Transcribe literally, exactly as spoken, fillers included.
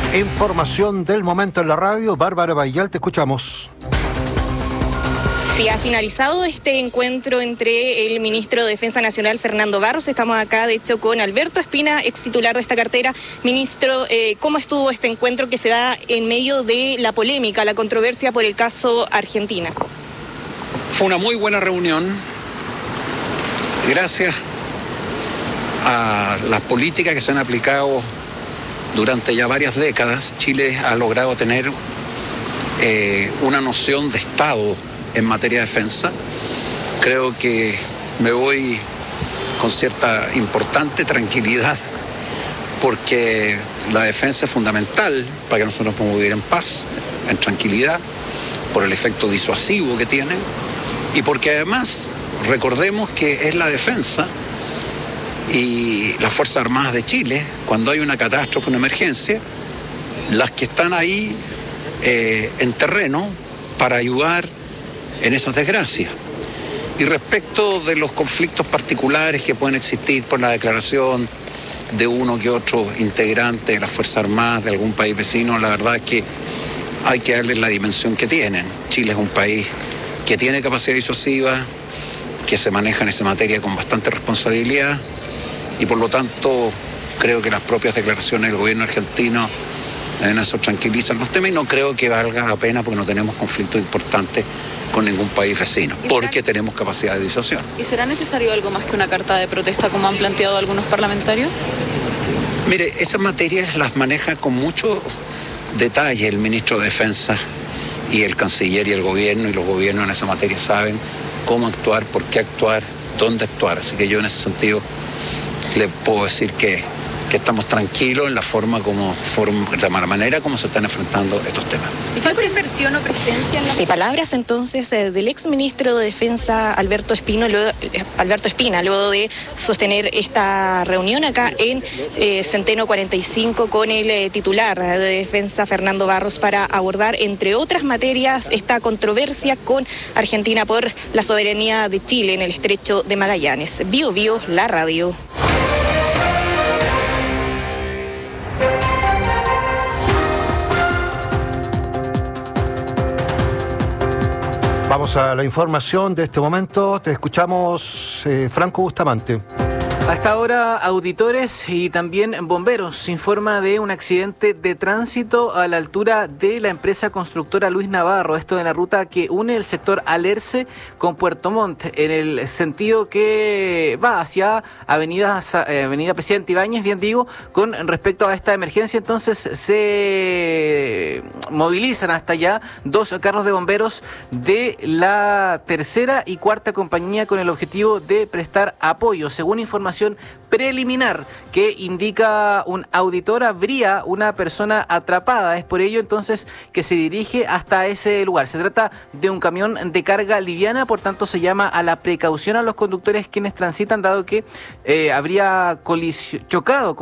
Información del momento en la radio. Bárbara Bayal, te escuchamos. Sí, ha finalizado este encuentro entre el ministro de Defensa Nacional, Fernando Barros. Estamos acá, de hecho, con Alberto Espina, ex titular de esta cartera. Ministro, eh, ¿cómo estuvo este encuentro que se da en medio de la polémica, la controversia por el caso Argentina? Fue una muy buena reunión. Gracias a las políticas que se han aplicado durante ya varias décadas, Chile ha logrado tener eh, una noción de Estado en materia de defensa. Creo que me voy con cierta importante tranquilidad porque la defensa es fundamental para que nosotros podamos vivir en paz, en tranquilidad, por el efecto disuasivo que tiene y porque además recordemos que es la defensa y las Fuerzas Armadas de Chile, cuando hay una catástrofe, una emergencia, las que están ahí eh, en terreno para ayudar en esas desgracias. Y respecto de los conflictos particulares que pueden existir por la declaración de uno que otro integrante de las Fuerzas Armadas de algún país vecino, la verdad es que hay que darles la dimensión que tienen. Chile es un país que tiene capacidad disuasiva, que se maneja en esa materia con bastante responsabilidad y por lo tanto creo que las propias declaraciones del gobierno argentino en eso tranquilizan los temas y no creo que valga la pena porque no tenemos conflictos importantes con ningún país vecino, porque tenemos capacidad de disuasión. ¿Y será necesario algo más que una carta de protesta como han planteado algunos parlamentarios? Mire, esas materias las maneja con mucho detalle el ministro de Defensa y el canciller y el gobierno, y los gobiernos en esa materia saben cómo actuar, por qué actuar, dónde actuar. Así que yo en ese sentido le puedo decir que, que estamos tranquilos en la forma como, forma, de la manera como se están enfrentando estos temas. ¿Y falta inversión o presencia en la... Sí, palabras entonces eh, del ex ministro de Defensa Alberto Espino, luego, eh, Alberto Espina, luego de sostener esta reunión acá en eh, Centeno cuarenta y cinco con el eh, titular de Defensa Fernando Barros para abordar, entre otras materias, esta controversia con Argentina por la soberanía de Chile en el estrecho de Magallanes. Bio Bio, la radio. Vamos a la información de este momento. Te escuchamos, eh, Franco Bustamante. Hasta ahora, auditores y también bomberos informa de un accidente de tránsito a la altura de la empresa constructora Luis Navarro, esto en la ruta que une el sector Alerce con Puerto Montt, en el sentido que va hacia Avenida, Avenida Presidente Ibáñez, bien digo, con respecto a esta emergencia. Entonces se movilizan hasta allá dos carros de bomberos de la tercera y cuarta compañía con el objetivo de prestar apoyo. Según información preliminar que indica un auditor, habría una persona atrapada. Es por ello entonces que se dirige hasta ese lugar. Se trata de un camión de carga liviana, por tanto se llama a la precaución a los conductores quienes transitan, dado que eh, habría colis- chocado con